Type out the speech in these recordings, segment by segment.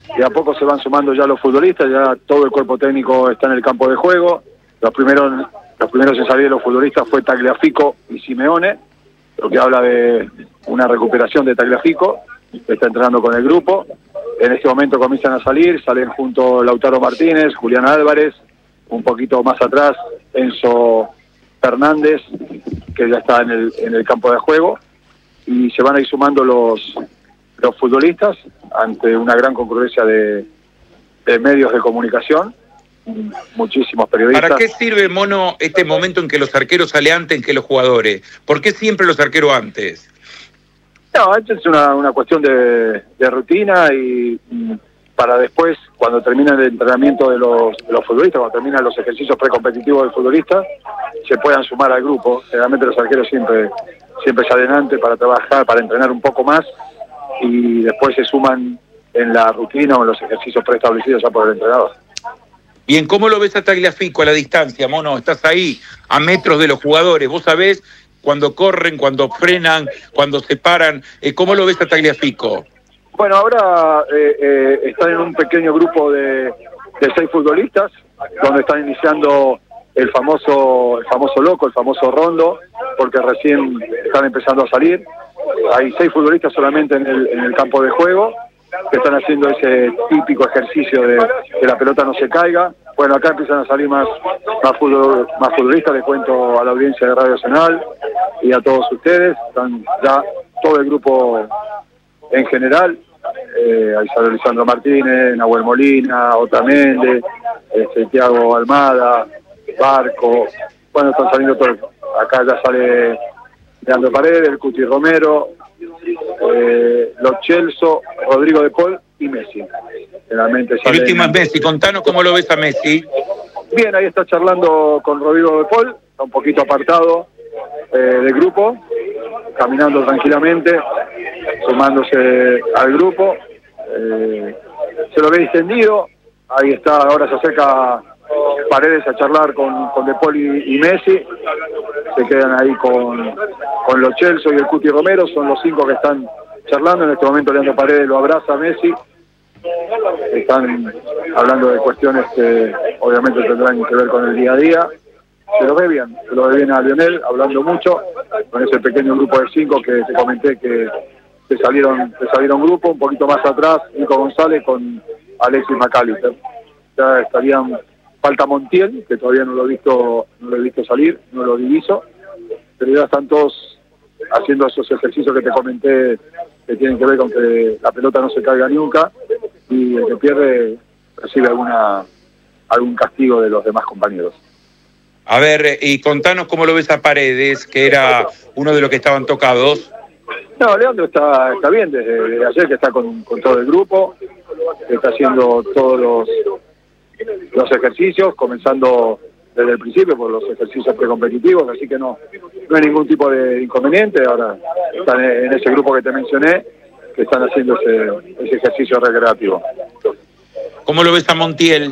de a poco se van sumando ya los futbolistas, ya todo el cuerpo técnico está en el campo de juego. Los primeros en salir de los futbolistas fue Tagliafico y Simeone, lo que habla de una recuperación de Tagliafico, que está entrenando con el grupo. En este momento comienzan a salir, salen junto Lautaro Martínez, Julián Álvarez, un poquito más atrás Enzo Fernández, que ya está en el campo de juego, y se van a ir sumando los futbolistas ante una gran concurrencia de medios de comunicación, muchísimos periodistas. ¿Para qué sirve, Mono, este momento en que los arqueros salen antes que los jugadores? ¿Por qué siempre los arqueros antes? No, esto es una cuestión de rutina y para después, cuando termina el entrenamiento de los futbolistas, cuando terminan los ejercicios precompetitivos del futbolista, se puedan sumar al grupo. Generalmente los arqueros siempre salen antes para trabajar, para entrenar un poco más, y después se suman en la rutina o en los ejercicios preestablecidos ya por el entrenador. Bien, ¿cómo lo ves a Tagliafico a la distancia, Mono? Estás ahí, a metros de los jugadores. Vos sabés cuando corren, cuando frenan, cuando se paran. ¿Cómo lo ves a Tagliafico? Bueno, ahora están en un pequeño grupo de 6 futbolistas, donde están iniciando el famoso loco, el famoso rondo, porque recién están empezando a salir. Hay 6 futbolistas solamente en el campo de juego, que están haciendo ese típico ejercicio de que la pelota no se caiga. Bueno, acá empiezan a salir más futbolistas, les cuento a la audiencia de Radio Nacional y a todos ustedes. Están ya todo el grupo en general. Ahí sale Lisandro Martínez, Nahuel Molina, Otamendi, Thiago Almada, Barco. Bueno, están saliendo todos. Acá ya sale Leandro Paredes, el Cuti Romero, Lo Celso, Rodrigo de Paul y Messi. Generalmente el último es Messi. Contanos cómo lo ves a Messi. Bien, ahí está charlando con Rodrigo de Paul, está un poquito apartado del grupo, caminando tranquilamente, sumándose al grupo. Se lo ve distendido. Ahí está, ahora se acerca Paredes a charlar con De Paul y Messi. Se quedan ahí con Lo Celso y el Cuti Romero, son los 5 que están charlando. En este momento Leandro Paredes lo abraza a Messi. Están hablando de cuestiones que obviamente tendrán que ver con el día a día. Se lo ve bien a Lionel, hablando mucho, con ese pequeño grupo de 5 que te comenté que salieron grupo. Un poquito más atrás, Nico González con Alexis McAllister. Ya falta Montiel, que todavía no lo he visto salir, no lo diviso, pero ya están todos haciendo esos ejercicios que te comenté, que tienen que ver con que la pelota no se caiga nunca, y el que pierde recibe algún castigo de los demás compañeros. A ver, y contanos cómo lo ves a Paredes, que era uno de los que estaban tocados. No, Leandro está bien desde ayer, que está con todo el grupo, que está haciendo todos los ejercicios, comenzando desde el principio por los ejercicios precompetitivos, así que no hay ningún tipo de inconveniente. Ahora están en ese grupo que te mencioné, que están haciendo ese ejercicio recreativo. ¿Cómo lo ves a Montiel?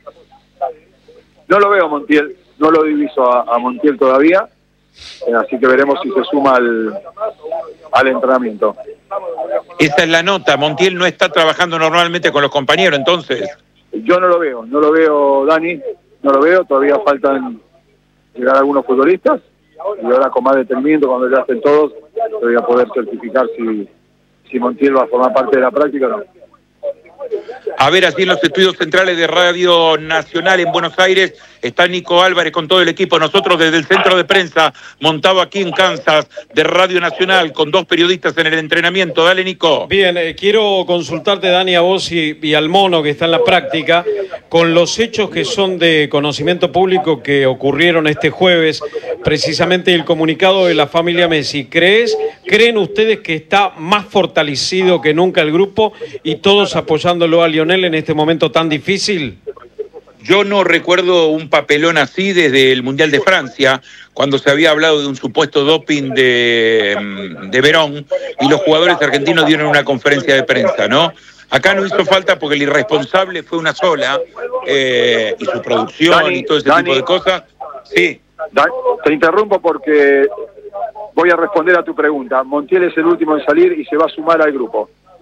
No lo veo a Montiel, no lo diviso a Montiel todavía, así que veremos si se suma al entrenamiento. Esa es la nota, Montiel no está trabajando normalmente con los compañeros, entonces. Yo no lo veo, Dani, no lo veo, todavía faltan llegar algunos futbolistas, y ahora con más detenimiento, cuando ya estén todos, voy a poder certificar si Montiel va a formar parte de la práctica o no. A ver, así en los estudios centrales de Radio Nacional en Buenos Aires está Nico Álvarez con todo el equipo. Nosotros desde el centro de prensa montado aquí en Kansas de Radio Nacional con 2 periodistas en el entrenamiento. Dale, Nico. Bien, quiero consultarte, Dani, a vos y al Mono, que está en la práctica, con los hechos que son de conocimiento público que ocurrieron este jueves, precisamente el comunicado de la familia Messi. ¿Creen ustedes que está más fortalecido que nunca el grupo y todos apoyándolo a Lionel en este momento tan difícil? Yo no recuerdo un papelón así desde el Mundial de Francia, cuando se había hablado de un supuesto doping de Verón, y los jugadores argentinos dieron una conferencia de prensa, ¿no? Acá no hizo falta porque el irresponsable fue una sola, y su producción y todo ese tipo de cosas. Sí. Te interrumpo porque voy a responder a tu pregunta. Montiel es el último en salir y se va a sumar al grupo.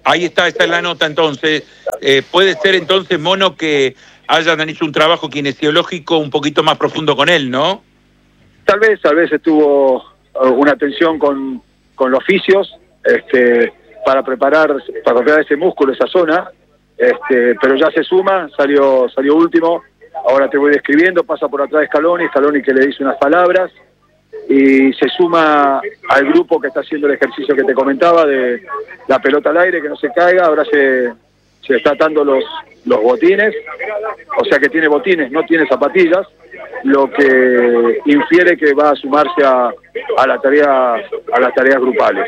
Ahí está, esa es la nota entonces. Puede ser entonces, Mono, que hayan hecho un trabajo kinesiológico un poquito más profundo con él, ¿no? Tal vez estuvo una atención con los fisios, para preparar ese músculo, esa zona, pero ya se suma, salió último. Ahora te voy describiendo, pasa por atrás de Scaloni que le dice unas palabras y se suma al grupo que está haciendo el ejercicio que te comentaba de la pelota al aire, que no se caiga. Ahora se está atando los botines, o sea que tiene botines, no tiene zapatillas, lo que infiere que va a sumarse a las tareas grupales.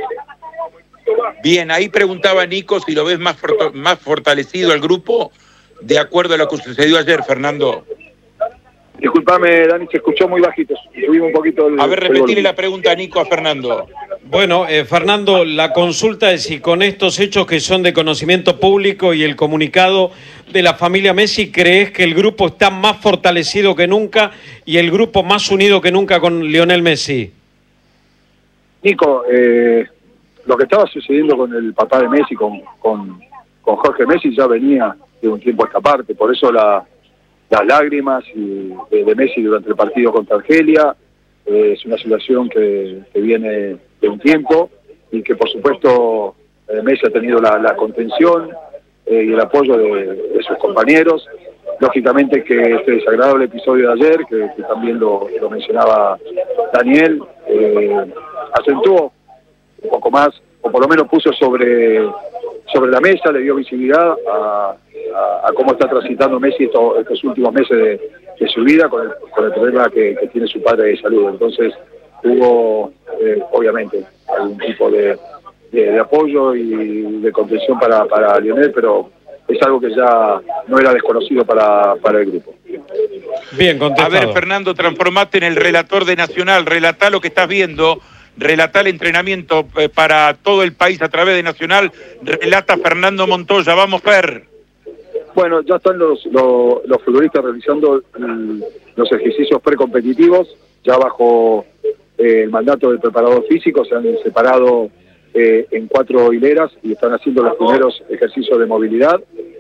Bien, ahí preguntaba Nico si lo ves más fortalecido al grupo, de acuerdo a lo que sucedió ayer, Fernando. Disculpame, Dani, se escuchó muy bajito. Subimos un poquito a ver, repetirle la pregunta a Nico, a Fernando. Bueno, Fernando, la consulta es si con estos hechos que son de conocimiento público y el comunicado de la familia Messi, ¿crees que el grupo está más fortalecido que nunca y el grupo más unido que nunca con Lionel Messi? Nico, lo que estaba sucediendo con el papá de Messi, con Jorge Messi, ya venía de un tiempo a esta parte, por eso las lágrimas de Messi durante el partido contra Argelia. Es una situación que viene de un tiempo y que por supuesto Messi ha tenido la contención y el apoyo de sus compañeros. Lógicamente que este desagradable episodio de ayer, que también lo mencionaba Daniel, acentuó un poco más, o por lo menos puso sobre la mesa, le dio visibilidad a cómo está transitando Messi estos últimos meses de su vida con el problema que tiene su padre de salud. Entonces hubo obviamente algún tipo de apoyo y de contención para Lionel, pero es algo que ya no era desconocido para el grupo. Bien contestado. A ver, Fernando, transformate en el relator de Nacional, relatá lo que estás viendo, relatá el entrenamiento para todo el país a través de Nacional, relata Fernando Montoya. Vamos, Fer. Bueno, ya están los futbolistas realizando los ejercicios precompetitivos, ya bajo el mandato del preparador físico. Se han separado en 4 hileras y están haciendo los primeros ejercicios de movilidad,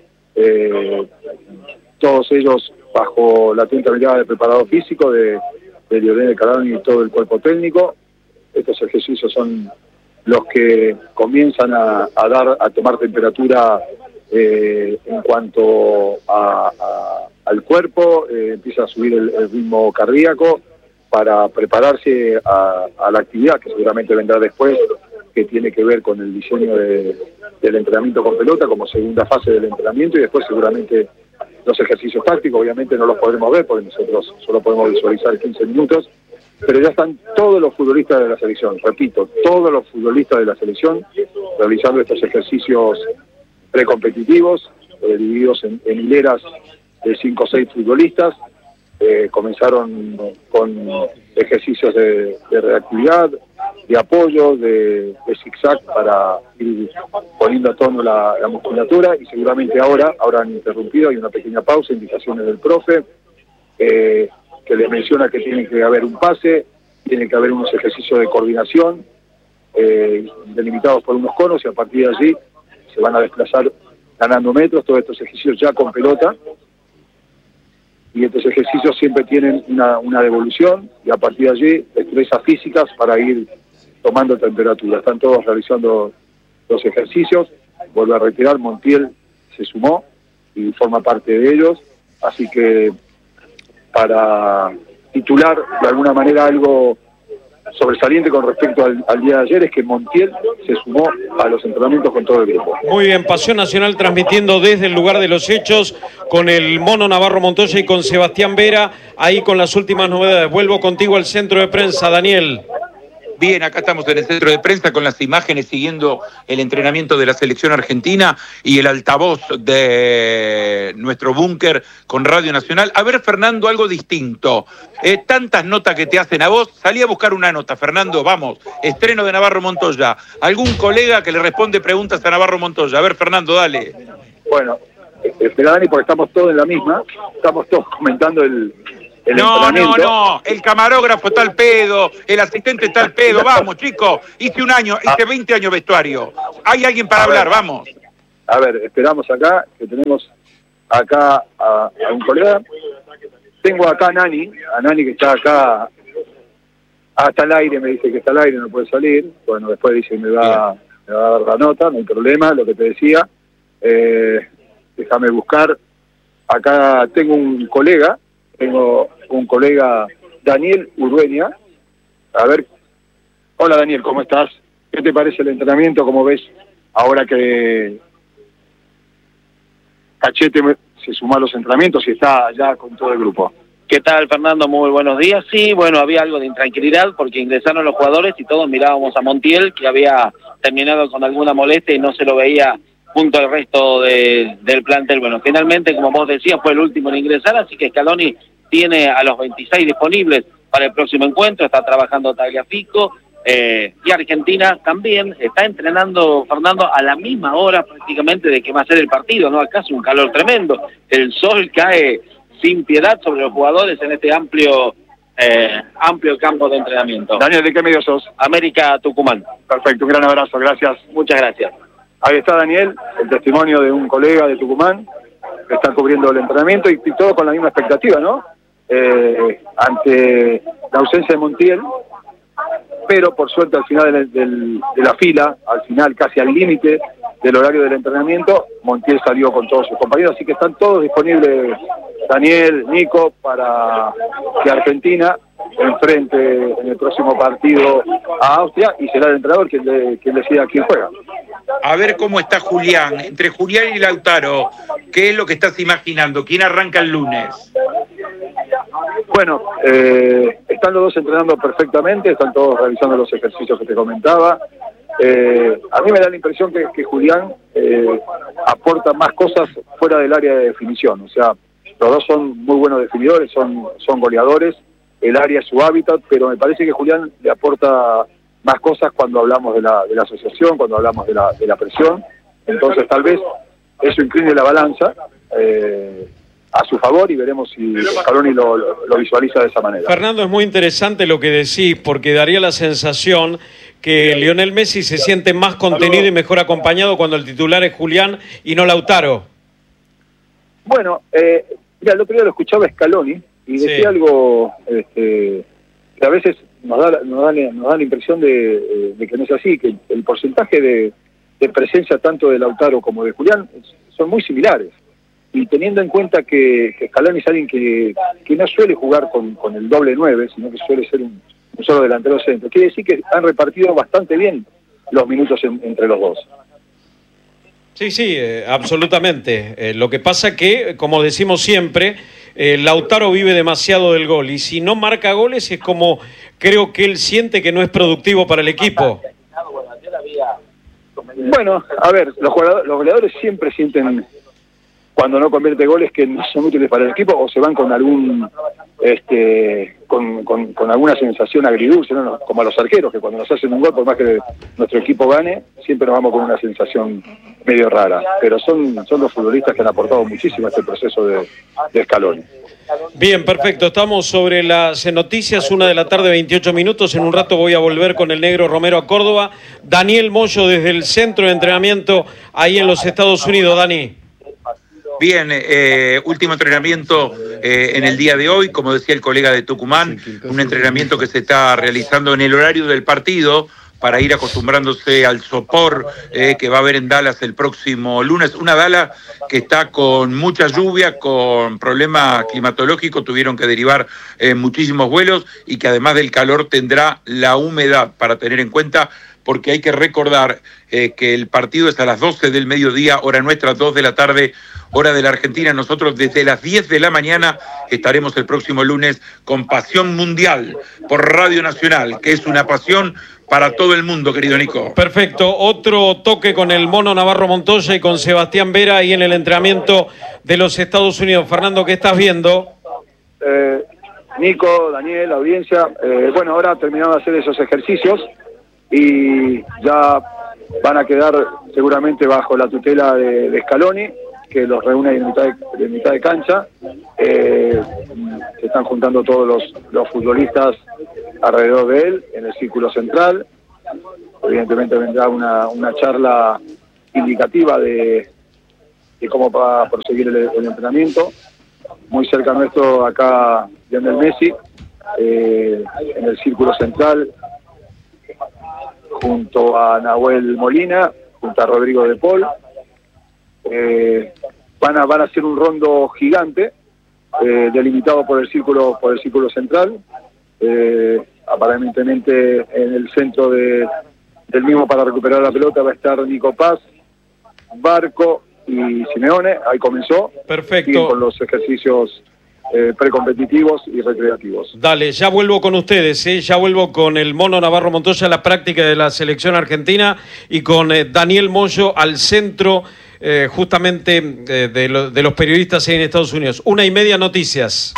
todos ellos bajo la atenta mirada del preparador físico, de Lionel Scaloni y todo el cuerpo técnico. Estos ejercicios son los que comienzan a tomar temperatura en cuanto al cuerpo, empieza a subir el ritmo cardíaco para prepararse a la actividad que seguramente vendrá después, que tiene que ver con el diseño del entrenamiento con pelota como segunda fase del entrenamiento, y después seguramente los ejercicios tácticos. Obviamente no los podremos ver porque nosotros solo podemos visualizar 15 minutos, pero ya están todos los futbolistas de la selección, repito, todos los futbolistas de la selección realizando estos ejercicios precompetitivos, divididos en hileras de 5 o 6 futbolistas. Comenzaron con ejercicios de reactividad, de apoyo, de zigzag para ir poniendo a tono la musculatura, y seguramente ahora han interrumpido, hay una pequeña pausa, indicaciones del profe, que les menciona que tiene que haber un pase, tiene que haber unos ejercicios de coordinación delimitados por unos conos, y a partir de allí se van a desplazar ganando metros, todos estos ejercicios ya con pelota, y estos ejercicios siempre tienen una devolución, y a partir de allí destrezas físicas para ir tomando temperatura. Están todos realizando los ejercicios. Vuelvo a retirar, Montiel se sumó y forma parte de ellos, así que para titular de alguna manera algo sobresaliente con respecto al día de ayer es que Montiel se sumó a los entrenamientos con todo el grupo. Muy bien, Pasión Nacional transmitiendo desde el lugar de los hechos con el Mono Navarro Montoya y con Sebastián Vera, ahí con las últimas novedades. Vuelvo contigo al centro de prensa, Daniel. Bien, acá estamos en el centro de prensa con las imágenes siguiendo el entrenamiento de la selección argentina y el altavoz de nuestro búnker con Radio Nacional. A ver, Fernando, algo distinto. Tantas notas que te hacen a vos. Salí a buscar una nota, Fernando, vamos. Estreno de Navarro Montoya. ¿Algún colega que le responde preguntas a Navarro Montoya? A ver, Fernando, dale. Bueno, espera, Dani, porque estamos todos en la misma. Estamos todos comentando el No, el camarógrafo está al pedo, el asistente está al pedo, vamos chicos, hice 20 años vestuario, hay alguien para hablar, vamos. a ver, esperamos acá, que tenemos acá a un colega. Tengo acá a Nani que está acá, hasta el aire, me dice que está al aire, no puede salir. Bueno, después dice me va a dar la nota, no hay problema, lo que te decía. Déjame buscar. Acá tengo un colega, Daniel Urdueña. A ver, hola Daniel, ¿cómo estás? ¿Qué te parece el entrenamiento? ¿Cómo ves ahora que Cachete se sumó a los entrenamientos y está ya con todo el grupo? ¿Qué tal, Fernando? Muy buenos días. Sí, bueno, había algo de intranquilidad porque ingresaron los jugadores y todos mirábamos a Montiel, que había terminado con alguna molestia y no se lo veía junto al resto del plantel. Bueno, finalmente, como vos decías, fue el último en ingresar, así que Scaloni tiene a los 26 disponibles para el próximo encuentro, está trabajando Tagliafico, y Argentina también está entrenando, Fernando, a la misma hora prácticamente de que va a ser el partido, ¿no? Acá hace un calor tremendo, el sol cae sin piedad sobre los jugadores en este amplio campo de entrenamiento. Daniel, ¿de qué medio sos? América Tucumán. Perfecto, un gran abrazo, gracias. Muchas gracias. Ahí está Daniel, el testimonio de un colega de Tucumán que está cubriendo el entrenamiento y todo con la misma expectativa, ¿no? Ante la ausencia de Montiel, pero por suerte al final de la fila, al final casi al límite del horario del entrenamiento, Montiel salió con todos sus compañeros, así que están todos disponibles, Daniel, Nico, para que Argentina enfrente en el próximo partido a Austria y será el entrenador quien decida quién juega. A ver cómo está Julián. Entre Julián y Lautaro, ¿qué es lo que estás imaginando? ¿Quién arranca el lunes? Bueno, están los dos entrenando perfectamente, están todos realizando los ejercicios que te comentaba. A mí me da la impresión que Julián aporta más cosas fuera del área de definición. O sea, los dos son muy buenos definidores, son goleadores, el área es su hábitat, pero me parece que Julián le aporta más cosas cuando hablamos de la asociación, cuando hablamos de la presión. Entonces tal vez eso incline la balanza a su favor y veremos si Scaloni lo visualiza de esa manera. Fernando, es muy interesante lo que decís, porque daría la sensación que Lionel Messi se siente más contenido y mejor acompañado cuando el titular es Julián y no Lautaro. Bueno, mira, el otro día lo escuchaba Scaloni y decía algo que a veces nos da la impresión de que no es así, que el porcentaje de presencia tanto de Lautaro como de Julián son muy similares. Y teniendo en cuenta que Scaloni es alguien que no suele jugar con el doble 9, sino que suele ser un solo delantero centro, quiere decir que han repartido bastante bien los minutos entre los dos. Sí, absolutamente. Lo que pasa que, como decimos siempre, Lautaro vive demasiado del gol y si no marca goles es como creo que él siente que no es productivo para el equipo. Bueno, a ver, los goleadores siempre sienten cuando no convierte goles que no son útiles para el equipo o se van con algún con alguna sensación agridulce, ¿no? Como a los arqueros, que cuando nos hacen un gol, por más que nuestro equipo gane, siempre nos vamos con una sensación medio rara. Pero son los futbolistas que han aportado muchísimo a este proceso de Scaloni. Bien, perfecto. Estamos sobre las noticias, 1:28 p.m. En un rato voy a volver con el negro Romero a Córdoba. Daniel Moyo desde el centro de entrenamiento ahí en los Estados Unidos. Dani. Bien, último entrenamiento en el día de hoy, como decía el colega de Tucumán, un entrenamiento que se está realizando en el horario del partido para ir acostumbrándose al sopor que va a haber en Dallas el próximo lunes. Una Dallas que está con mucha lluvia, con problemas climatológicos, tuvieron que derivar muchísimos vuelos y que además del calor tendrá la humedad para tener en cuenta, porque hay que recordar que el partido es a las 12 del mediodía, hora nuestra, 2 de la tarde, hora de la Argentina. Nosotros desde las 10 de la mañana estaremos el próximo lunes con Pasión Mundial por Radio Nacional, que es una pasión para todo el mundo, querido Nico. Perfecto. Otro toque con el Mono Navarro Montoya y con Sebastián Vera ahí en el entrenamiento de los Estados Unidos. Fernando, ¿qué estás viendo? Nico, Daniel, audiencia. Bueno, ahora ha terminado de hacer esos ejercicios y ya van a quedar seguramente bajo la tutela de Scaloni, que los reúne en mitad de cancha. Se están juntando todos los futbolistas alrededor de él, en el círculo central. Evidentemente vendrá una charla indicativa de cómo va a proseguir el entrenamiento. Muy cerca nuestro, acá Lionel Messi, en el círculo central, junto a Nahuel Molina, junto a Rodrigo de Paul. Van a hacer un rondo gigante, delimitado por el círculo central. Aparentemente en el centro del mismo, para recuperar la pelota, va a estar Nico Paz, Barco y Simeone. Ahí comenzó. Perfecto. Con los ejercicios precompetitivos y recreativos. Dale, ya vuelvo con ustedes, ya vuelvo con el Mono Navarro Montoya a la práctica de la selección argentina y con Daniel Moyo al centro justamente de los periodistas en Estados Unidos. 1:30 noticias.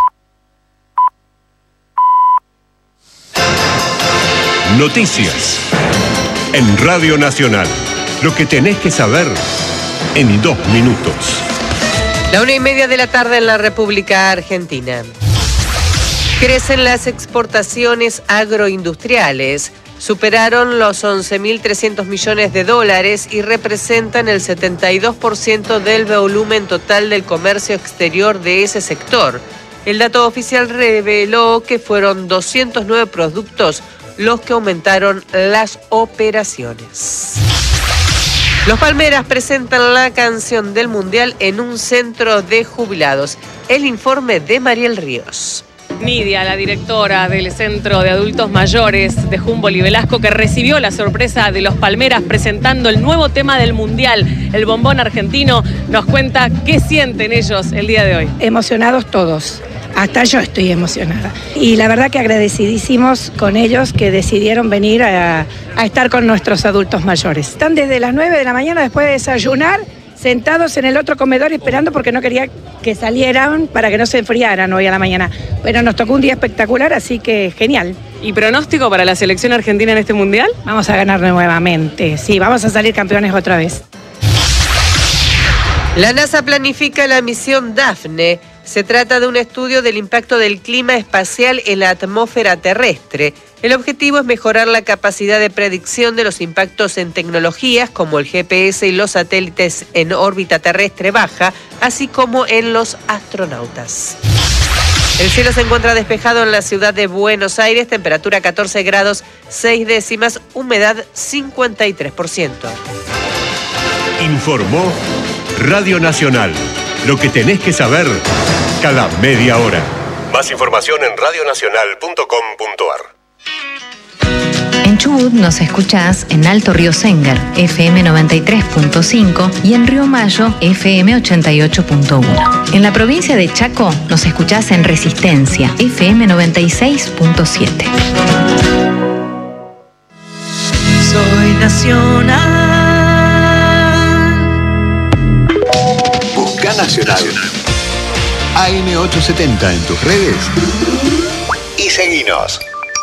Noticias en Radio Nacional. Lo que tenés que saber en 2 minutos. La 1:30 de la tarde en la República Argentina. Crecen las exportaciones agroindustriales. Superaron los 11.300 millones de dólares y representan el 72% del volumen total del comercio exterior de ese sector. El dato oficial reveló que fueron 209 productos los que aumentaron las operaciones. Los Palmeras presentan la canción del Mundial en un centro de jubilados. El informe de Mariel Ríos. Nidia, la directora del Centro de Adultos Mayores de Humboldt y Velasco, que recibió la sorpresa de los Palmeras presentando el nuevo tema del Mundial, el bombón argentino, nos cuenta qué sienten ellos el día de hoy. Emocionados todos. Hasta yo estoy emocionada. Y la verdad que agradecidísimos con ellos que decidieron venir a estar con nuestros adultos mayores. Están desde las 9 de la mañana después de desayunar, sentados en el otro comedor esperando porque no quería que salieran para que no se enfriaran hoy a la mañana. Pero nos tocó un día espectacular, así que genial. ¿Y pronóstico para la selección argentina en este Mundial? Vamos a ganar nuevamente. Sí, vamos a salir campeones otra vez. La NASA planifica la misión Daphne. Se trata de un estudio del impacto del clima espacial en la atmósfera terrestre. El objetivo es mejorar la capacidad de predicción de los impactos en tecnologías como el GPS y los satélites en órbita terrestre baja, así como en los astronautas. El cielo se encuentra despejado en la ciudad de Buenos Aires, temperatura 14 grados 6 décimas, humedad 53%. Informó Radio Nacional. Lo que tenés que saber cada media hora. Más información en radionacional.com.ar. En Chubut nos escuchás en Alto Río Sengar, FM 93.5 y en Río Mayo, FM 88.1. En la provincia de Chaco nos escuchás en Resistencia, FM 96.7. Soy nacional. Busca Nacional. AM870 en tus redes y seguinos.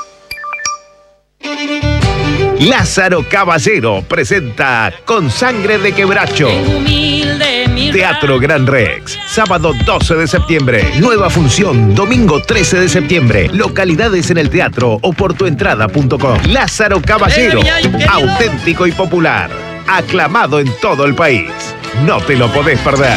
Lázaro Caballero presenta Con Sangre de Quebracho. Teatro Gran Rex, sábado 12 de septiembre. Nueva función, domingo 13 de septiembre. Localidades en el teatro o por tuentrada.com. Lázaro Caballero, auténtico y popular. Aclamado en todo el país. No te lo podés perder.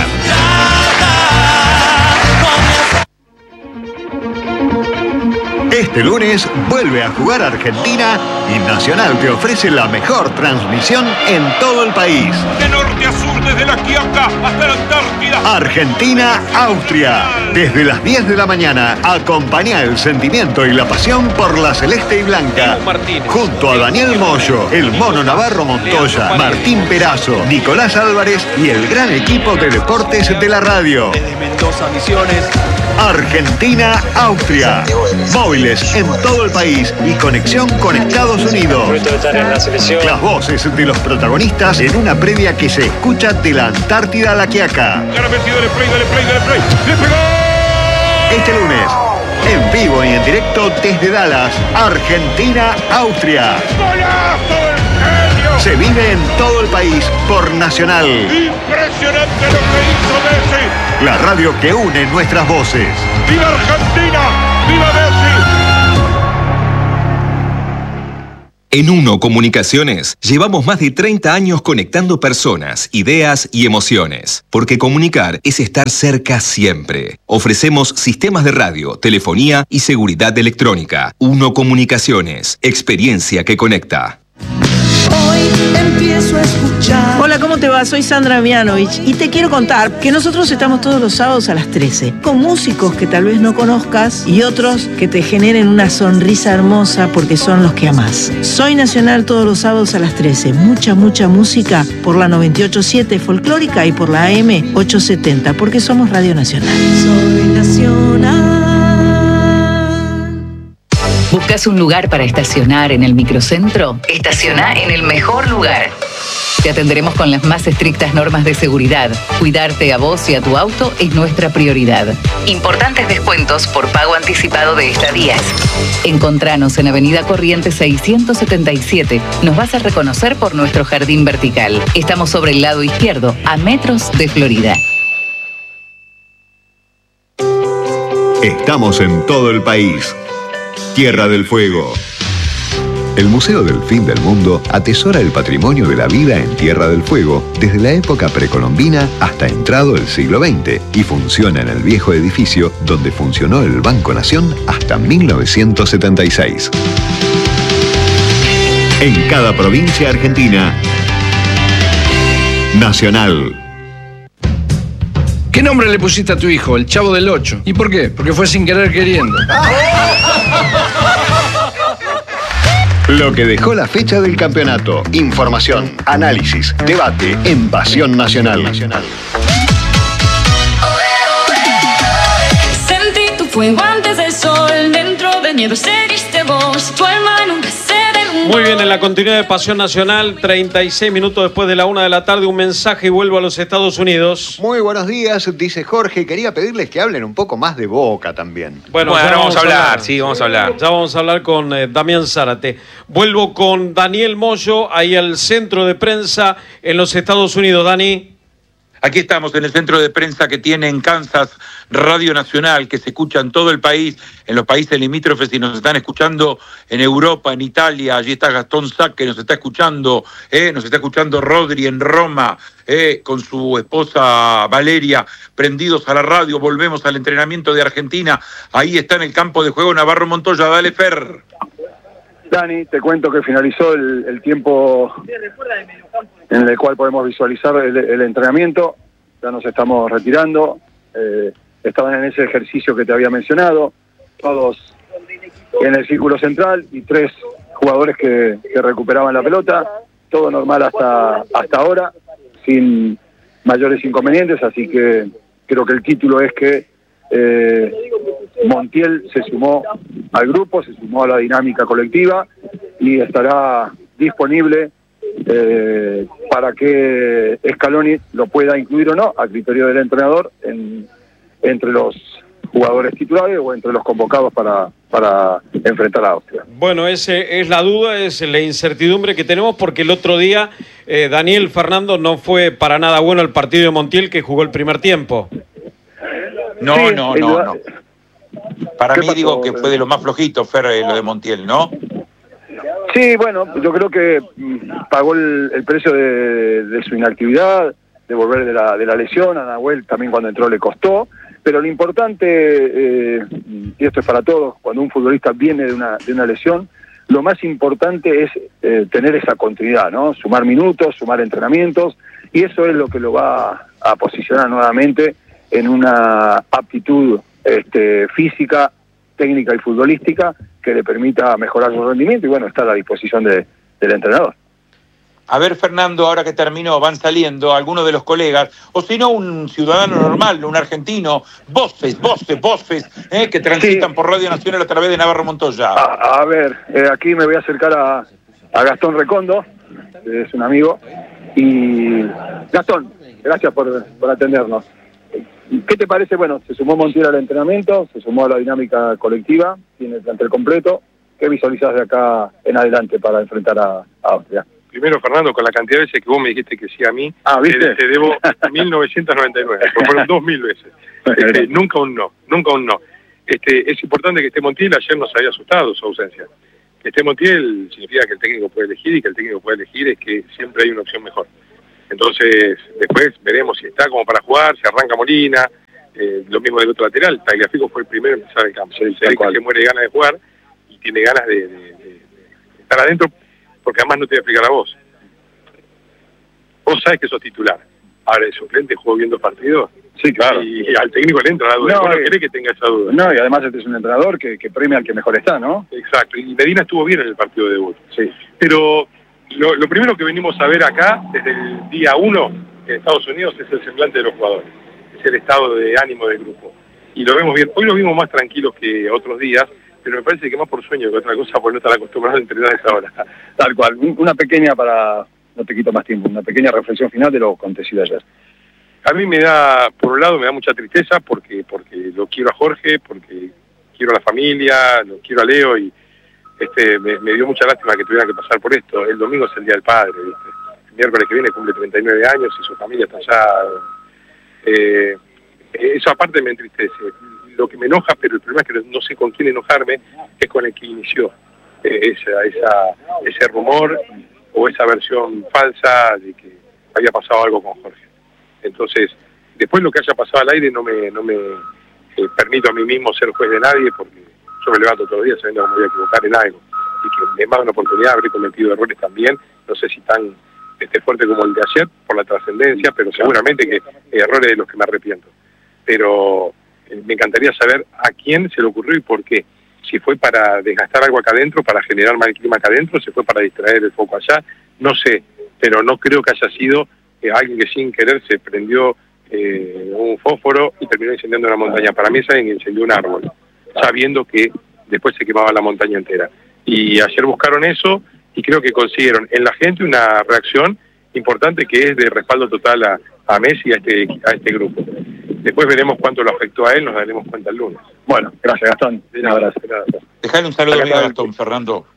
Este lunes vuelve a jugar Argentina y Nacional te ofrece la mejor transmisión en todo el país. De norte a sur, desde la Quiaca hasta la Antártida. Argentina-Austria. Desde las 10 de la mañana, acompaña el sentimiento y la pasión por la celeste y blanca. Junto a Daniel Moyo, el Mono Navarro Montoya, Martín Perazo, Nicolás Álvarez y el gran equipo de deportes de la radio. Desde Mendoza, Misiones. Argentina-Austria. Móviles en todo el país y conexión con Estados Unidos. Las voces de los protagonistas en una previa que se escucha de la Antártida a la Quiaca. Este lunes, en vivo y en directo desde Dallas, Argentina-Austria. Se vive en todo el país por Nacional. Impresionante lo que hizo Messi. La radio que une nuestras voces. ¡Viva Argentina! ¡Viva Messi! En Uno Comunicaciones llevamos más de 30 años conectando personas, ideas y emociones. Porque comunicar es estar cerca siempre. Ofrecemos sistemas de radio, telefonía y seguridad electrónica. Uno Comunicaciones, experiencia que conecta. Hoy empiezo a escuchar. Hola, ¿cómo te va? Soy Sandra Mianovich y te quiero contar que nosotros estamos todos los sábados a las 13 con músicos que tal vez no conozcas y otros que te generen una sonrisa hermosa porque son los que amás. Soy Nacional todos los sábados a las 13. Mucha música por la 98.7 folclórica y por la AM 870 porque somos Radio Nacional. Soy Nacional. ¿Buscas un lugar para estacionar en el microcentro? Estaciona en el mejor lugar. Te atenderemos con las más estrictas normas de seguridad. Cuidarte a vos y a tu auto es nuestra prioridad. Importantes descuentos por pago anticipado de estadías. Encontranos en Avenida Corrientes 677. Nos vas a reconocer por nuestro jardín vertical. Estamos sobre el lado izquierdo, a metros de Florida. Estamos en todo el país. Tierra del Fuego. El Museo del Fin del Mundo atesora el patrimonio de la vida en Tierra del Fuego desde la época precolombina hasta entrado el siglo XX y funciona en el viejo edificio donde funcionó el Banco Nación hasta 1976. En cada provincia argentina, Nacional. ¿Qué nombre le pusiste a tu hijo? El Chavo del 8. ¿Y por qué? Porque fue sin querer queriendo. Lo que dejó la fecha del campeonato. Información, análisis, debate en Pasión Nacional. Sentí tu fuego antes del sol, dentro del miedo seguiste vos, tu alma nunca se derrumbó. Muy bien, en la continuidad de Pasión Nacional, 36 minutos después de la 1 de la tarde, un mensaje y vuelvo a los Estados Unidos. Muy buenos días, dice Jorge. Quería pedirles que hablen un poco más de Boca también. Bueno, vamos a hablar. Sí, vamos a hablar. Ya vamos a hablar con Damián Zárate. Vuelvo con Daniel Moyo, ahí al centro de prensa en los Estados Unidos. Dani. Aquí estamos en el centro de prensa que tiene en Kansas Radio Nacional, que se escucha en todo el país, en los países limítrofes, y nos están escuchando en Europa, en Italia. Allí está Gastón Sack, que nos está escuchando Rodri en Roma, con su esposa Valeria, prendidos a la radio. Volvemos al entrenamiento de Argentina. Ahí está en el campo de juego Navarro Montoya. Dale, Fer. Dani, te cuento que finalizó el tiempo en el cual podemos visualizar el entrenamiento. Ya nos estamos retirando. Estaban en ese ejercicio que te había mencionado, todos en el círculo central y 3 jugadores que recuperaban la pelota. Todo normal hasta ahora, sin mayores inconvenientes, así que creo que el título es que Montiel se sumó al grupo, se sumó a la dinámica colectiva y estará disponible para que Scaloni lo pueda incluir o no, a criterio del entrenador, entre los jugadores titulares o entre los convocados para enfrentar a Austria. Bueno, ese es la duda, es la incertidumbre que tenemos, porque el otro día Daniel Fernando no fue para nada bueno el partido de Montiel, que jugó el primer tiempo. No. Para mí digo que fue de lo más flojito, Fer, lo de Montiel, ¿no? Sí, bueno, yo creo que pagó el precio de su inactividad, de volver de la lesión. A Nahuel también cuando entró le costó, pero lo importante, y esto es para todos, cuando un futbolista viene de una lesión, lo más importante es tener esa continuidad, ¿no? Sumar minutos, sumar entrenamientos, y eso es lo que lo va a posicionar nuevamente en una aptitud física, técnica y futbolística que le permita mejorar su rendimiento, y bueno, está a la disposición del entrenador. A ver, Fernando, ahora que terminó, van saliendo algunos de los colegas, o si no, un ciudadano normal, un argentino, voces, que transitan por Radio Nacional a través de Navarro Montoya. A ver, aquí me voy a acercar a Gastón Recondo, que es un amigo, y Gastón, gracias por atendernos. ¿Qué te parece? Bueno, se sumó Montiel al entrenamiento, se sumó a la dinámica colectiva, tiene el plantel completo. ¿Qué visualizás de acá en adelante para enfrentar a Austria? Primero, Fernando, con la cantidad de veces que vos me dijiste que sí a mí, ¿viste? Te debo 1999, fueron 2000 veces. Nunca un no. Es importante que esté Montiel. Ayer nos había asustado su ausencia, que esté Montiel significa que el técnico puede elegir, y que el técnico puede elegir es que siempre hay una opción mejor. Entonces, después veremos si está como para jugar, si arranca Molina, lo mismo del otro lateral. Tagliafico fue el primero en empezar el campo. Se que muere de ganas de jugar y tiene ganas de estar adentro, porque además no te voy a explicar a vos. Vos sabés que sos titular. Ahora, el suplente jugó viendo partidos. Sí, claro. Y al técnico le entra la duda. No, no querés que tenga esa duda. No, y además este es un entrenador que premia al que mejor está, ¿no? Exacto. Y Medina estuvo bien en el partido de debut. Sí. Pero lo primero que venimos a ver acá, desde el día 1 en Estados Unidos, es el semblante de los jugadores. Es el estado de ánimo del grupo. Y lo vemos bien. Hoy lo vimos más tranquilos que otros días, pero me parece que más por sueño que otra cosa, porque no están acostumbrados a entrenar a esa hora. Tal cual. Una pequeña no te quito más tiempo, una pequeña reflexión final de lo acontecido ayer. A mí me da, por un lado, me da mucha tristeza porque lo quiero a Jorge, porque quiero a la familia, lo quiero a Leo, y me dio mucha lástima que tuvieran que pasar por esto. El domingo es el Día del Padre, ¿viste? El miércoles que viene cumple 39 años y su familia está allá. Eso aparte me entristece. Lo que me enoja, pero el problema es que no sé con quién enojarme, es con el que inició ese rumor o esa versión falsa de que había pasado algo con Jorge. Entonces, después lo que haya pasado al aire no me permito a mí mismo ser juez de nadie, porque yo me levanto todos los días sabiendo que me voy a equivocar en algo, y que me da una oportunidad, habré cometido errores también, no sé si tan fuerte como el de ayer, por la trascendencia, pero seguramente que errores de los que me arrepiento. Pero me encantaría saber a quién se le ocurrió y por qué. Si fue para desgastar algo acá adentro, para generar mal clima acá adentro, si fue para distraer el foco allá, no sé, pero no creo que haya sido alguien que sin querer se prendió un fósforo y terminó incendiando una montaña. Para mí es alguien que incendió un árbol, sabiendo que después se quemaba la montaña entera. Y ayer buscaron eso y creo que consiguieron en la gente una reacción importante, que es de respaldo total a Messi y a este grupo. Después veremos cuánto lo afectó a él, nos daremos cuenta el lunes. Bueno, gracias, Gastón. Un abrazo. Dejale un saludo a Gastón, Fernando.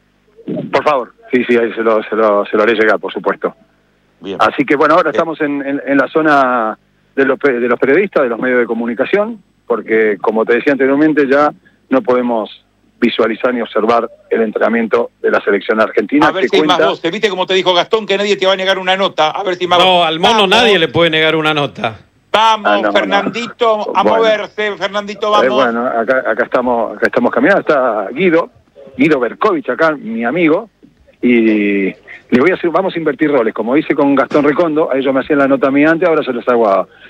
Por favor. Sí, ahí se lo haré llegar, por supuesto. Bien. Así que bueno, ahora estamos en la zona de los periodistas, de los medios de comunicación, porque como te decía anteriormente, ya no podemos visualizar ni observar el entrenamiento de la selección argentina. A ver si hay más voces. ¿Viste como te dijo Gastón que nadie te va a negar una nota? A ver si más voces. No, al mono nadie le puede negar una nota. Vamos, Fernandito, a moverse, Fernandito, vamos. Bueno, acá estamos caminando, está Guido Berkovich acá, mi amigo, y les voy a decir, vamos a invertir roles, como hice con Gastón Recondo, a ellos me hacían la nota a mí antes, ahora se los hago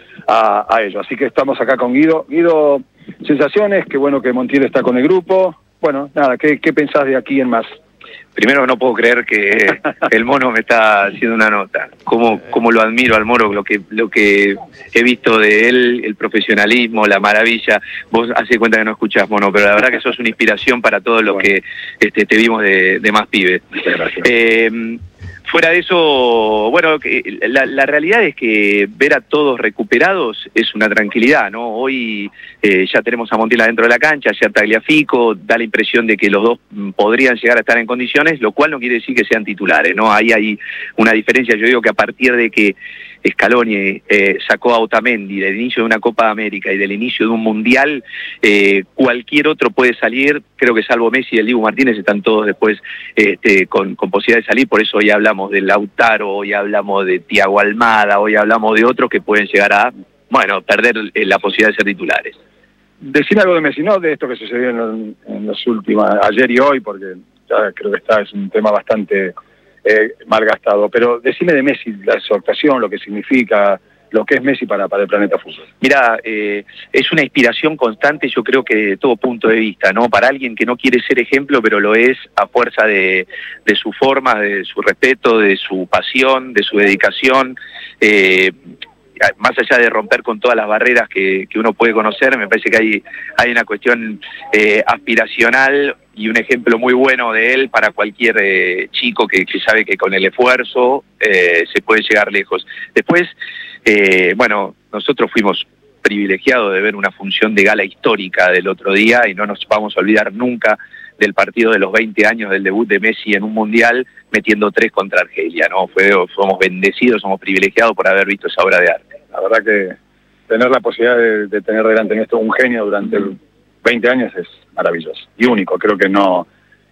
a ellos, así que estamos acá con Guido. Guido, sensaciones, qué bueno que Montiel está con el grupo, bueno, nada, ¿qué pensás de aquí en más? Primero, no puedo creer que el mono me está haciendo una nota. Cómo lo admiro al mono, lo que he visto de él, el profesionalismo, la maravilla. Vos hace cuenta que no escuchás, mono, pero la verdad que sos una inspiración para todos los que te vimos de más pibes. Muchas gracias. Fuera de eso, bueno, la realidad es que ver a todos recuperados es una tranquilidad, ¿no? Hoy ya tenemos a Montiel adentro de la cancha, ayer Tagliafico, da la impresión de que los dos podrían llegar a estar en condiciones, lo cual no quiere decir que sean titulares, ¿no? Ahí hay una diferencia. Yo digo que a partir de que Scaloni sacó a Otamendi del inicio de una Copa de América y del inicio de un Mundial, cualquier otro puede salir. Creo que salvo Messi y el Dibu Martínez están todos después con posibilidad de salir. Por eso hoy hablamos de Lautaro, hoy hablamos de Thiago Almada, hoy hablamos de otros que pueden llegar a, perder la posibilidad de ser titulares. Decime algo de Messi, no de esto que sucedió en los últimos, ayer y hoy, porque ya creo que es un tema bastante malgastado, pero decime de Messi, la exhortación, lo que significa, lo que es Messi para el planeta fútbol. Mira, es una inspiración constante, yo creo que de todo punto de vista, ¿no? Para alguien que no quiere ser ejemplo, pero lo es a fuerza de su forma, de su respeto, de su pasión, de su dedicación, más allá de romper con todas las barreras que uno puede conocer, me parece que hay una cuestión aspiracional y un ejemplo muy bueno de él para cualquier chico que sabe que con el esfuerzo se puede llegar lejos. Después, nosotros fuimos privilegiados de ver una función de gala histórica del otro día y no nos vamos a olvidar nunca del partido de los 20 años del debut de Messi en un Mundial, metiendo 3 contra Argelia, ¿no? Somos bendecidos, somos privilegiados por haber visto esa obra de arte. La verdad que tener la posibilidad de tener delante en esto un genio durante 20 años es maravilloso y único. Creo que no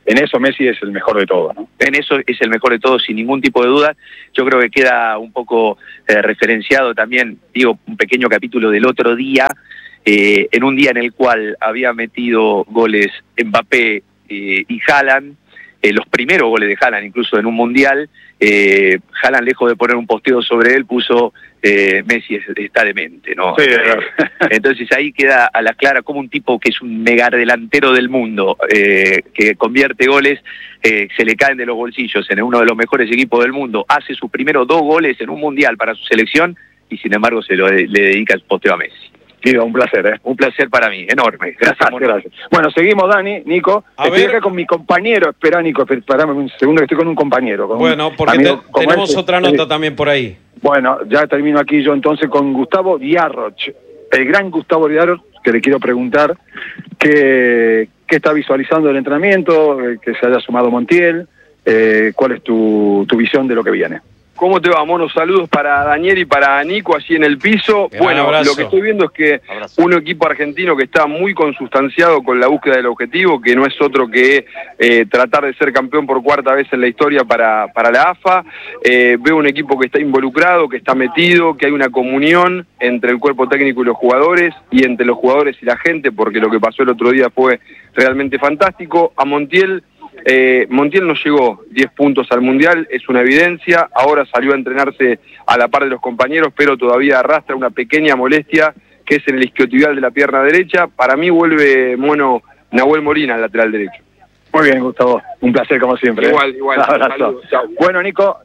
en eso Messi es el mejor de todos, ¿no? En eso es el mejor de todos, sin ningún tipo de duda. Yo creo que queda un poco referenciado también, digo, un pequeño capítulo del otro día, en un día en el cual había metido goles Mbappé y Haaland, los primeros goles de Haaland incluso en un mundial. Haaland, lejos de poner un posteo sobre él, puso Messi está demente, ¿no? Sí, entonces ahí queda a la clara como un tipo que es un mega delantero del mundo, que convierte goles, se le caen de los bolsillos en uno de los mejores equipos del mundo, hace sus primeros 2 goles en un mundial para su selección y sin embargo le dedica el posteo a Messi. Guido, un placer, Un placer para mí, enorme. Gracias. Gracias. Bueno, seguimos, Dani, Nico. Estoy acá con mi compañero. Espera, Nico, esperame un segundo que estoy con un compañero. Bueno, porque tenemos otra nota también por ahí. Bueno, ya termino aquí yo entonces con Gustavo Diarroch, el gran Gustavo Diarroch, que le quiero preguntar qué está visualizando el entrenamiento, que se haya sumado Montiel, cuál es tu visión de lo que viene. ¿Cómo te va, Mono? Saludos para Daniel y para Nico allí en el piso. Bueno, abrazo. Lo que estoy viendo es que un equipo argentino que está muy consustanciado con la búsqueda del objetivo, que no es otro que tratar de ser campeón por 4ª vez en la historia para la AFA. Veo un equipo que está involucrado, que está metido, que hay una comunión entre el cuerpo técnico y los jugadores, y entre los jugadores y la gente, porque lo que pasó el otro día fue realmente fantástico. A Montiel no llegó 10 puntos al Mundial, es una evidencia. Ahora salió a entrenarse a la par de los compañeros, pero todavía arrastra una pequeña molestia que es en el isquiotibial de la pierna derecha. Para mí vuelve Mono Nahuel Molina al lateral derecho. Muy bien, Gustavo, un placer como siempre. Igual. Un abrazo. Bueno, Nico,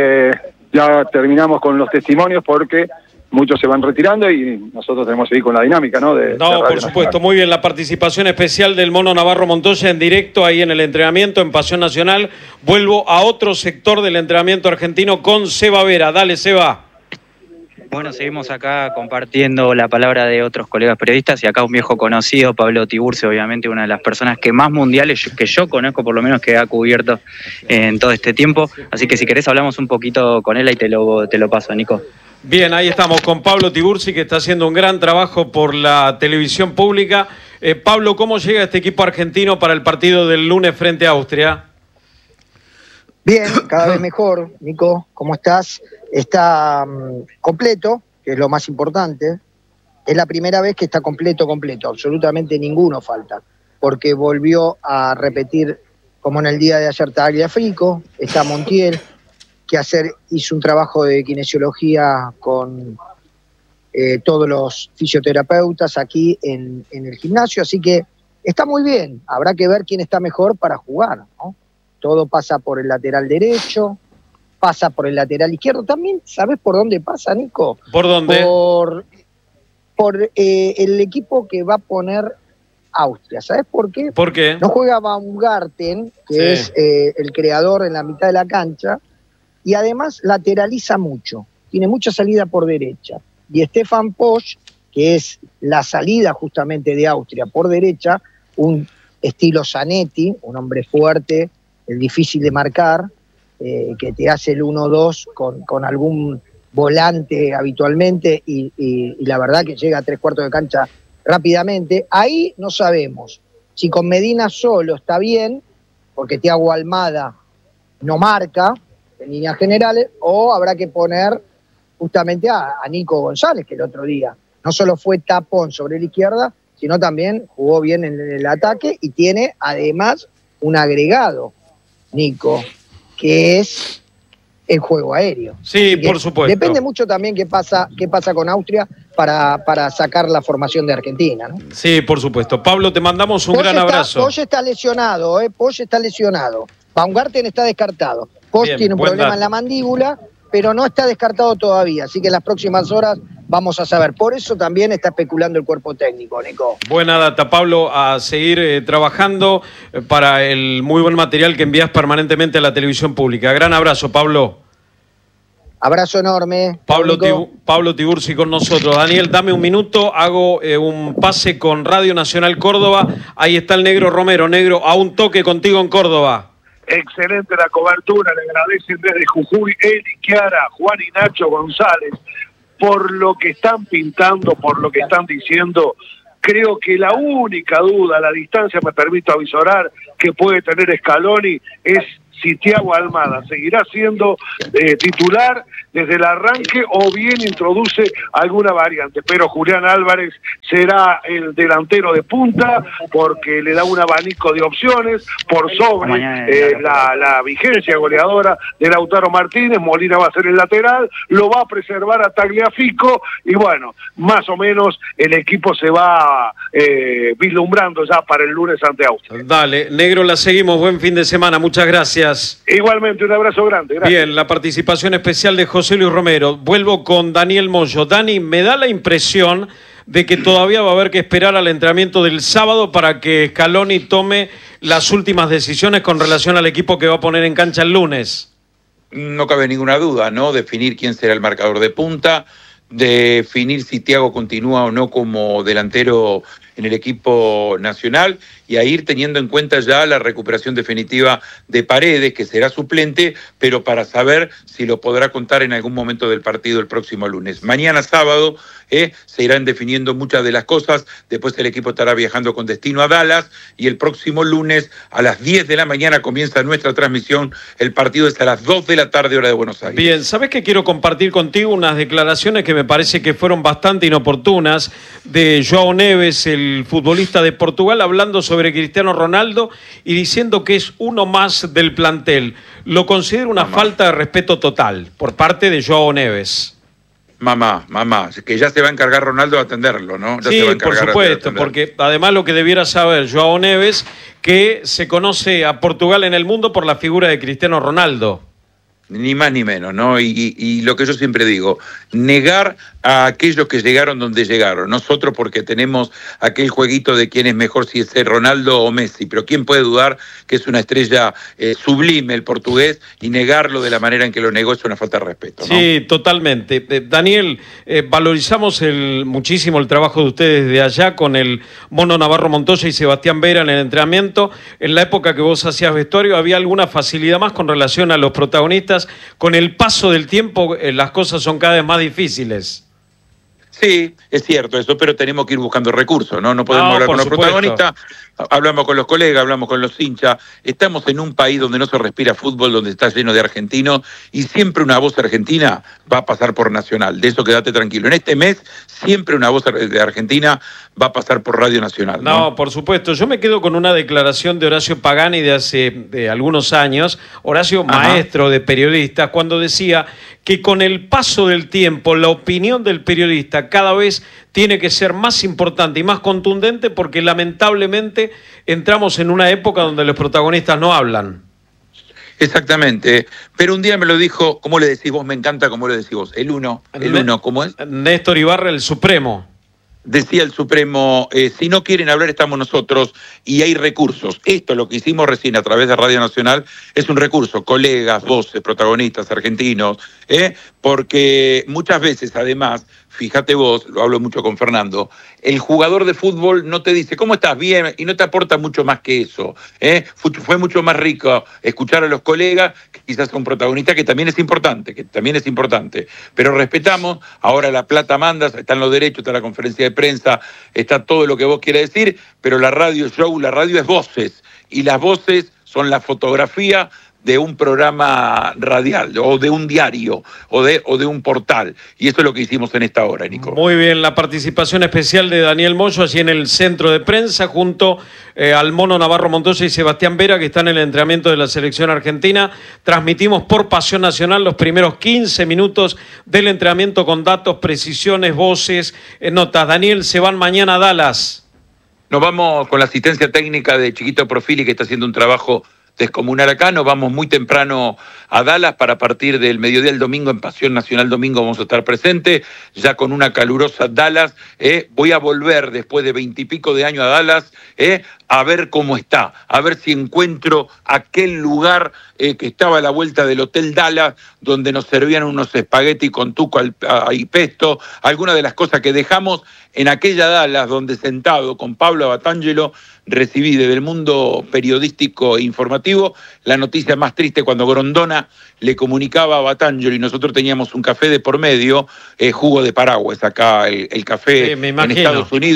ya terminamos con los testimonios porque muchos se van retirando y nosotros tenemos que seguir con la dinámica, ¿no? Por supuesto, muy bien. La participación especial del Mono Navarro Montoya en directo ahí en el entrenamiento en Pasión Nacional. Vuelvo a otro sector del entrenamiento argentino con Seba Vera. Dale, Seba. Bueno, seguimos acá compartiendo la palabra de otros colegas periodistas y acá un viejo conocido, Pablo Tiburcio, obviamente una de las personas que más mundiales que yo conozco, por lo menos, que ha cubierto en todo este tiempo. Así que si querés hablamos un poquito con él y te lo paso, Nico. Bien, ahí estamos con Pablo Tiburcio, que está haciendo un gran trabajo por la televisión pública. Pablo, ¿cómo llega este equipo argentino para el partido del lunes frente a Austria? Bien, cada vez mejor, Nico, ¿cómo estás? Está completo, que es lo más importante. Es la primera vez que está completo, absolutamente ninguno falta, porque volvió a repetir, como en el día de ayer, Tagliafico, está Montiel, que hizo un trabajo de kinesiología con todos los fisioterapeutas aquí en el gimnasio, así que está muy bien. Habrá que ver quién está mejor para jugar, ¿no? Todo pasa por el lateral derecho, pasa por el lateral izquierdo. También, ¿sabés por dónde pasa, Nico? ¿Por dónde? Por el equipo que va a poner Austria. ¿Sabés por qué? ¿Por qué? No juega Baumgarten, que es el creador en la mitad de la cancha, y además lateraliza mucho. Tiene mucha salida por derecha. Y Stefan Posch, que es la salida justamente de Austria por derecha, un estilo Zanetti, un hombre fuerte, difícil de marcar, que te hace el 1-2 con algún volante habitualmente y la verdad que llega a 3/4 de cancha rápidamente. Ahí no sabemos si con Medina solo está bien, porque Thiago Almada no marca en líneas generales, o habrá que poner justamente a Nico González, que el otro día no solo fue tapón sobre la izquierda, sino también jugó bien en el ataque y tiene además un agregado, Nico, que es el juego aéreo. Sí, por supuesto. Depende mucho también qué pasa con Austria para sacar la formación de Argentina, ¿no? Sí, por supuesto. Pablo, te mandamos un gran abrazo. Posch está lesionado, Posch está lesionado. Baumgarten está descartado. Posch tiene un problema en la mandíbula, pero no está descartado todavía, así que en las próximas horas vamos a saber. Por eso también está especulando el cuerpo técnico, Nico. Buena data, Pablo, a seguir trabajando para el muy buen material que envías permanentemente a la televisión pública. Gran abrazo, Pablo. Abrazo enorme. Pablo Tiburcio con nosotros. Daniel, dame un minuto, hago un pase con Radio Nacional Córdoba. Ahí está el Negro Romero. Negro, a un toque contigo en Córdoba. Excelente la cobertura, le agradecen desde Jujuy, Eli, Chiara, Juan y Nacho González, por lo que están pintando, por lo que están diciendo. Creo que la única duda, la distancia me permito avisorar, que puede tener Scaloni es si Thiago Almada seguirá siendo titular desde el arranque o bien introduce alguna variante, pero Julián Álvarez será el delantero de punta porque le da un abanico de opciones por sobre la vigencia goleadora de Lautaro Martínez. Molina va a ser el lateral, lo va a preservar a Tagliafico y bueno, más o menos el equipo se va vislumbrando ya para el lunes ante Austria. Dale, negro, la seguimos, buen fin de semana, muchas gracias. Igualmente, un abrazo grande, gracias. Bien, la participación especial de José Luis Romero. Vuelvo con Daniel Moyo. Dani, me da la impresión de que todavía va a haber que esperar al entrenamiento del sábado para que Scaloni tome las últimas decisiones con relación al equipo que va a poner en cancha el lunes. No cabe ninguna duda, ¿no? Definir quién será el marcador de punta, definir si Thiago continúa o no como delantero en el equipo nacional y a ir teniendo en cuenta ya la recuperación definitiva de Paredes, que será suplente, pero para saber si lo podrá contar en algún momento del partido el próximo lunes. Mañana sábado se irán definiendo muchas de las cosas, después el equipo estará viajando con destino a Dallas y el próximo lunes a las 10 de la mañana comienza nuestra transmisión, el partido es a las 2 de la tarde hora de Buenos Aires. Bien, ¿sabés que quiero compartir contigo unas declaraciones que me parece que fueron bastante inoportunas de João Neves, el futbolista de Portugal, hablando sobre Cristiano Ronaldo y diciendo que es uno más del plantel? Lo considero una falta de respeto total por parte de João Neves. Mamá, que ya se va a encargar Ronaldo de atenderlo, ¿no? Ya sí, se va a encargar por supuesto, porque además lo que debiera saber João Neves, que se conoce a Portugal en el mundo por la figura de Cristiano Ronaldo. Ni más ni menos, ¿no? Y lo que yo siempre digo, negar a aquellos que llegaron donde llegaron. Nosotros porque tenemos aquel jueguito de quién es mejor, si es Ronaldo o Messi, pero ¿quién puede dudar que es una estrella sublime el portugués y negarlo de la manera en que lo negó es una falta de respeto, ¿no? Sí, totalmente. Daniel, valorizamos muchísimo el trabajo de ustedes de allá con el Mono Navarro Montoya y Sebastián Vera en el entrenamiento. En la época que vos hacías vestuario, ¿había alguna facilidad más con relación a los protagonistas? Con el paso del tiempo las cosas son cada vez más difíciles. Sí, es cierto eso, pero tenemos que ir buscando recursos, ¿no? No podemos hablar con los protagonistas, hablamos con los colegas, hablamos con los hinchas. Estamos en un país donde no se respira fútbol, donde está lleno de argentinos y siempre una voz argentina va a pasar por Nacional. De eso quédate tranquilo. En este mes siempre una voz de Argentina va a pasar por Radio Nacional, ¿no? No, por supuesto. Yo me quedo con una declaración de Horacio Pagani de algunos años, Horacio, maestro de periodistas, cuando decía que con el paso del tiempo la opinión del periodista cada vez tiene que ser más importante y más contundente porque lamentablemente entramos en una época donde los protagonistas no hablan. Exactamente, pero un día me lo dijo, ¿cómo le decís vos? Me encanta cómo le decís vos. El uno, ¿cómo es? Néstor Ibarra, el Supremo. Decía el Supremo, si no quieren hablar estamos nosotros y hay recursos. Esto, lo que hicimos recién a través de Radio Nacional, es un recurso, colegas, voces, protagonistas, argentinos, porque muchas veces además, fíjate vos, lo hablo mucho con Fernando, el jugador de fútbol no te dice, ¿cómo estás? Bien, y no te aporta mucho más que eso. Fue mucho más rico escuchar a los colegas, que quizás a un protagonista que también es importante, pero respetamos, ahora la plata manda, están los derechos, está la conferencia de prensa, está todo lo que vos quieras decir, pero la radio show, la radio es voces, y las voces son la fotografía de un programa radial, o de un diario, o de un portal. Y eso es lo que hicimos en esta hora, Nico. Muy bien, la participación especial de Daniel Moyo allí en el centro de prensa, junto al Mono Navarro Montoya y Sebastián Vera, que están en el entrenamiento de la selección argentina. Transmitimos por Pasión Nacional los primeros 15 minutos del entrenamiento con datos, precisiones, voces, notas. Daniel, se van mañana a Dallas. Nos vamos con la asistencia técnica de Chiquito Profili, que está haciendo un trabajo descomunal acá. Nos vamos muy temprano a Dallas para partir del mediodía del domingo en Pasión Nacional domingo vamos a estar presentes, ya con una calurosa Dallas. Voy a volver después de 20 y pico de años a Dallas, a ver cómo está, a ver si encuentro aquel lugar que estaba a la vuelta del Hotel Dallas, donde nos servían unos espagueti con tuco y pesto, algunas de las cosas que dejamos en aquella Dallas, donde sentado con Pablo Batangelo recibí desde el mundo periodístico e informativo la noticia más triste cuando Grondona le comunicaba a Batangelo y nosotros teníamos un café de por medio, jugo de Paraguas, acá el café en Estados Unidos,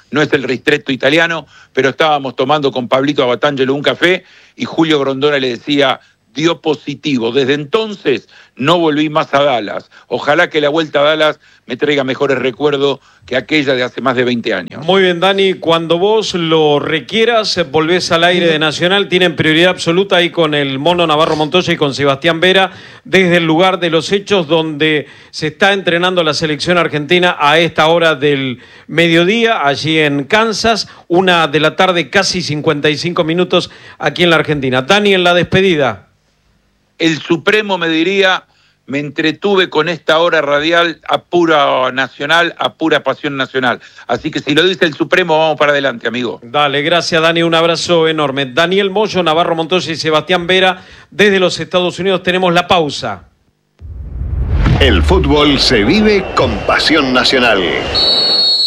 no es el ristretto italiano, pero estábamos tomando con Pablito Abatangelo un café y Julio Grondona le decía, dio positivo. Desde entonces no volví más a Dallas. Ojalá que la vuelta a Dallas me traiga mejores recuerdos que aquella de hace más de 20 años. Muy bien, Dani, cuando vos lo requieras, volvés al aire de Nacional, tienen prioridad absoluta ahí con el Mono Navarro Montoya y con Sebastián Vera, desde el lugar de los hechos donde se está entrenando la selección argentina a esta hora del mediodía, allí en Kansas, 1 de la tarde, casi 55 minutos aquí en la Argentina. Dani, en la despedida. El Supremo me diría, me entretuve con esta hora radial a pura nacional, a pura pasión nacional. Así que si lo dice el Supremo, vamos para adelante, amigo. Dale, gracias, Dani, un abrazo enorme. Daniel Moyo, Navarro Montoya y Sebastián Vera, desde los Estados Unidos. Tenemos la pausa. El fútbol se vive con pasión nacional.